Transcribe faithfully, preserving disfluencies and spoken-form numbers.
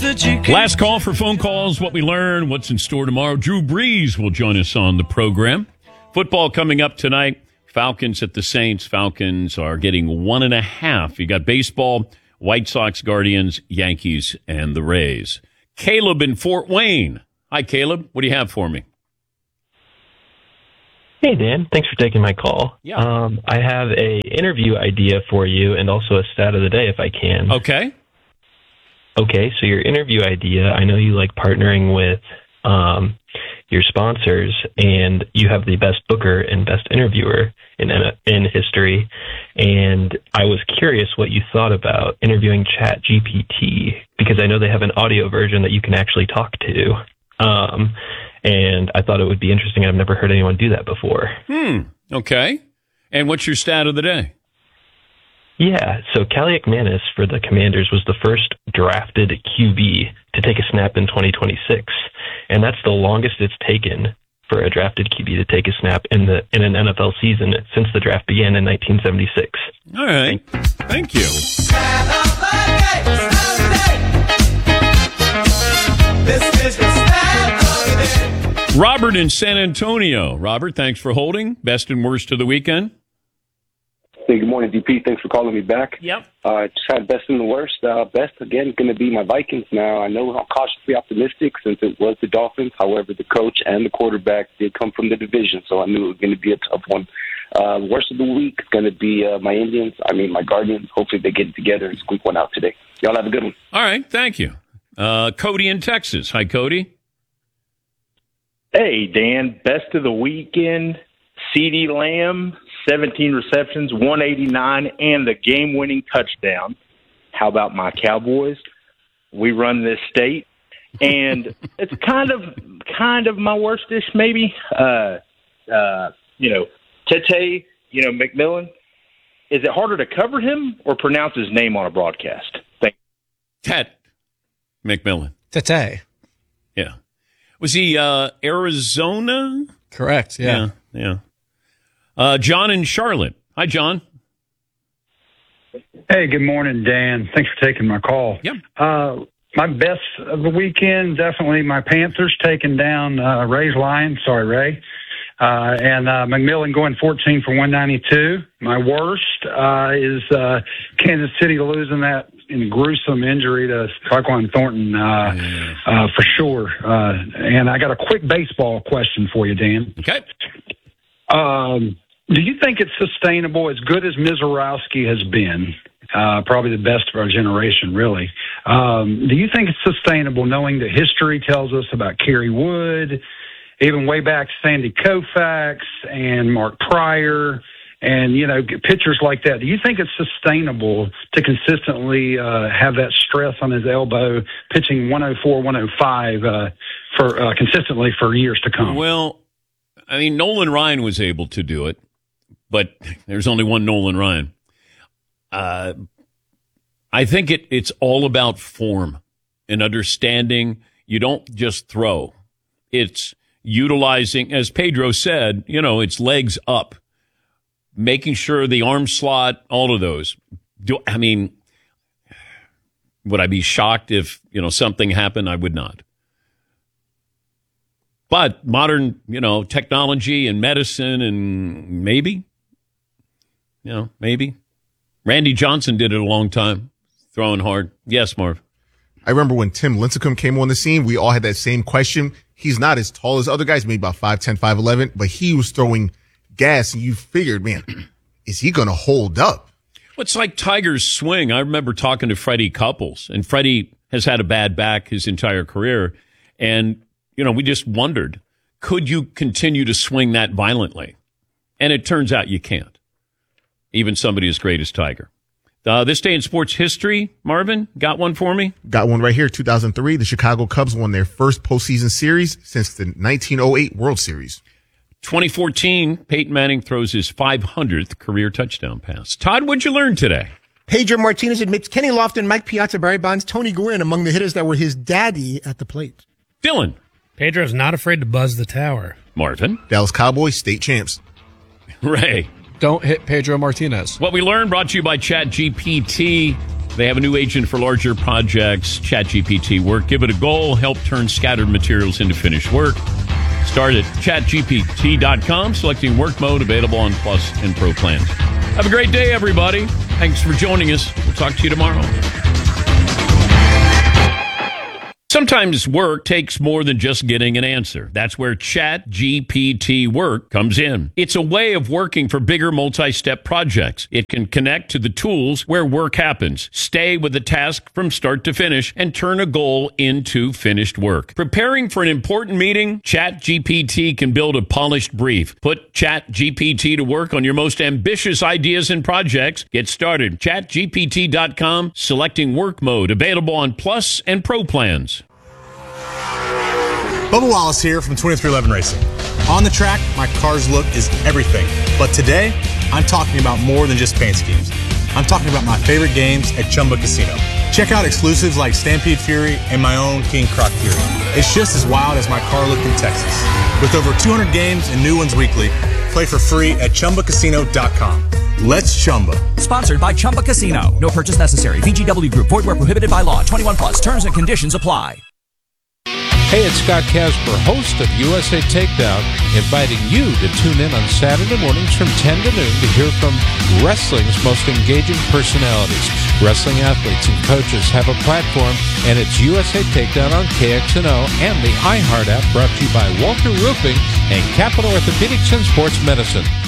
Last call for phone calls, what we learn, what's in store tomorrow. Drew Brees will join us on the program. Football coming up tonight. Falcons at the Saints. Falcons are getting one and a half. You got baseball, White Sox, Guardians, Yankees, and the Rays. Caleb in Fort Wayne. Hi, Caleb. What do you have for me? Hey, Dan. Thanks for taking my call. Yeah. Um, I have a interview idea for you and also a stat of the day if I can. Okay. Okay, so your interview idea, I know you like partnering with um, your sponsors, and you have the best booker and best interviewer in in history. And I was curious what you thought about interviewing ChatGPT, because I know they have an audio version that you can actually talk to. Um, and I thought it would be interesting. I've never heard anyone do that before. Hmm. Okay. And what's your stat of the day? Yeah, so Kaliak Manis for the Commanders was the first drafted Q B to take a snap in twenty twenty-six, and that's the longest it's taken for a drafted Q B to take a snap in the in an N F L season since the draft began in nineteen seventy-six. All right. Thank you. Robert in San Antonio. Robert, thanks for holding. Best and worst of the weekend. Hey, good morning, D P. Thanks for calling me back. Yep. Uh, just had best and the worst. Uh, best, again, going to be my Vikings now. I know I'm cautiously optimistic since it was the Dolphins. However, the coach and the quarterback did come from the division, so I knew it was going to be a tough one. Uh, worst of the week is going to be uh, my Indians. I mean, my Guardians. Hopefully they get it together and squeak one out today. Y'all have a good one. All right. Thank you. Uh, Cody in Texas. Hi, Cody. Hey, Dan. Best of the weekend. CeeDee Lamb, seventeen receptions, one eighty-nine, and the game-winning touchdown. How about my Cowboys? We run this state, and it's kind of kind of my worst dish, maybe. Uh, uh, you know, Tete, you know, McMillan. Is it harder to cover him or pronounce his name on a broadcast? Thank Tet McMillan. Tete. Yeah. Was he uh, Arizona? Correct, yeah. Yeah, yeah. Uh, John in Charlotte. Hi, John. Hey, good morning, Dan. Thanks for taking my call. Yep. Uh, my best of the weekend, definitely my Panthers taking down uh, Ray's Lions. Sorry, Ray. Uh, and uh, McMillan going fourteen for one ninety-two. My worst uh, is uh, Kansas City losing that in gruesome injury to Tyquan Thornton, uh, yeah. uh, for sure. Uh, and I got a quick baseball question for you, Dan. Okay. Um, do you think it's sustainable, as good as Mizorowski has been, uh, probably the best of our generation, really? Um, do you think it's sustainable knowing that history tells us about Kerry Wood, even way back Sandy Koufax and Mark Pryor, and, you know, pitchers like that? Do you think it's sustainable to consistently uh, have that stress on his elbow, pitching one oh four, one oh five uh, for uh, consistently for years to come? Well, I mean, Nolan Ryan was able to do it, but there's only one Nolan Ryan. Uh, I think it, it's all about form and understanding. You don't just throw. It's utilizing, as Pedro said, you know, it's legs up, making sure the arm slot, all of those. Do, I mean, would I be shocked if, you know, something happened? I would not. But modern, you know, technology and medicine and maybe, you know, maybe. Randy Johnson did it a long time, throwing hard. Yes, Marv. I remember when Tim Lincecum came on the scene, we all had that same question. He's not as tall as other guys, maybe about five ten, five eleven, but he was throwing gas, and you figured, man, is he going to hold up? Well, it's like Tiger's swing. I remember talking to Freddie Couples, and Freddie has had a bad back his entire career, and you know, we just wondered, could you continue to swing that violently? And it turns out you can't. Even somebody as great as Tiger. Uh, this day in sports history, Marvin, got one for me? Got one right here. two thousand three, the Chicago Cubs won their first postseason series since the nineteen oh eight World Series. twenty fourteen, Peyton Manning throws his five hundredth career touchdown pass. Todd, what'd you learn today? Pedro Martinez admits Kenny Lofton, Mike Piazza, Barry Bonds, Tony Gwynn among the hitters that were his daddy at the plate. Dylan. Pedro's not afraid to buzz the tower. Marvin. Dallas Cowboys, state champs. Ray. Don't hit Pedro Martinez. What we learned brought to you by ChatGPT. They have a new agent for larger projects, ChatGPT Work. Give it a goal. Help turn scattered materials into finished work. Start at chat G P T dot com, selecting work mode, available on Plus and Pro plans. Have a great day, everybody. Thanks for joining us. We'll talk to you tomorrow. Sometimes work takes more than just getting an answer. That's where ChatGPT Work comes in. It's a way of working for bigger multi-step projects. It can connect to the tools where work happens, stay with the task from start to finish, and turn a goal into finished work. Preparing for an important meeting? ChatGPT can build a polished brief. Put ChatGPT to work on your most ambitious ideas and projects. Get started. chat G P T dot com, selecting work mode, available on Plus and Pro plans. Bubba Wallace here from twenty-three eleven Racing. On the track, my car's look is everything. But today, I'm talking about more than just paint schemes. I'm talking about my favorite games at Chumba Casino. Check out exclusives like Stampede Fury and my own King Croc Fury. It's just as wild as my car look in Texas. With over two hundred games and new ones weekly, play for free at Chumba Casino dot com. Let's Chumba. Sponsored by Chumba Casino. No purchase necessary. V G W Group. Void where prohibited by law. twenty-one plus. Terms and conditions apply. Hey, it's Scott Casper, host of U S A Takedown, inviting you to tune in on Saturday mornings from ten to noon to hear from wrestling's most engaging personalities. Wrestling athletes and coaches have a platform, and it's U S A Takedown on K X N O and the iHeart app, brought to you by Walter Roofing and Capital Orthopedics and Sports Medicine.